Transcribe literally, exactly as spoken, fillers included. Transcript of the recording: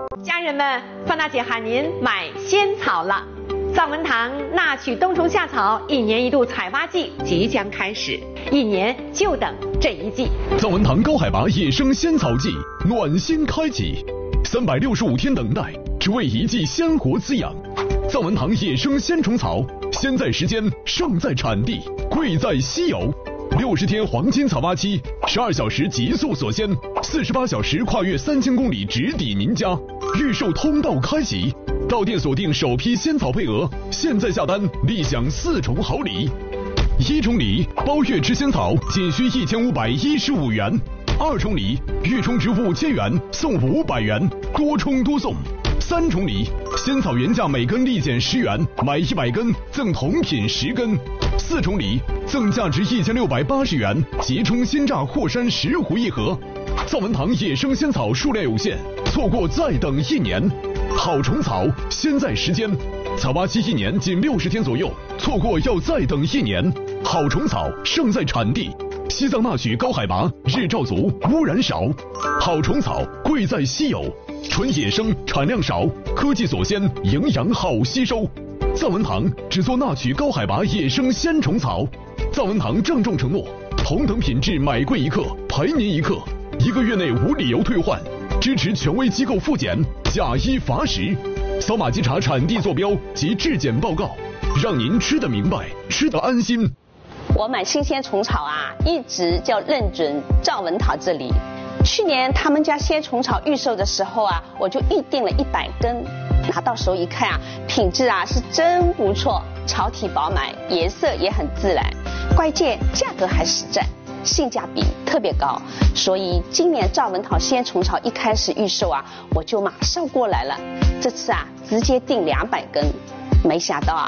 家人们，范大姐喊您买仙草了。藏文堂纳曲冬虫夏草一年一度采挖季即将开始，一年就等这一季。 藏文堂高海拔野生仙草季暖心开启，三百六十五天等待，只为一季鲜活滋养。藏文堂野生仙虫草，先在时间，胜在产地，贵在稀有。六十天黄金采挖期，十二小时极速锁鲜，四十八小时跨越三千公里直抵您家。预售通道开启，到店锁定首批仙草配额，现在下单立享四重好礼。一重礼，包月吃仙草仅需一千五百一十五元；二重礼，预充值五千元送五百元，多充多送。三重礼，仙草原价每根立减十元，买一百根赠同品十根。四重礼，赠价值一千六百八十元即充鲜榨霍山十壶一盒。藏文堂野生仙草数量有限，错过再等一年。好虫草，先在时间，采挖期一年仅六十天左右，错过要再等一年。好虫草，胜在产地。西藏纳曲高海拔，日照足，污染少。好虫草，贵在稀有，纯野生，产量少，科技锁鲜，营养好吸收。藏文堂只做纳曲高海拔野生鲜虫草。藏文堂郑重承诺，同等品质买贵一克，赔您一克，一个月内无理由退换，支持权威机构复检，假一罚十。扫码稽查产地坐标及质检报告，让您吃得明白，吃得安心。 我买新鲜虫草啊，一直就认准赵文堂这里。去年他们家鲜虫草预售的时候啊，我就预定了一百根，拿到手一看啊，品质啊是真不错，草体饱满，颜色也很自然，关键价格还实在，性价比特别高。所以今年赵文堂鲜虫草一开始预售啊，我就马上过来了。这次啊，直接订两百根，没想到啊，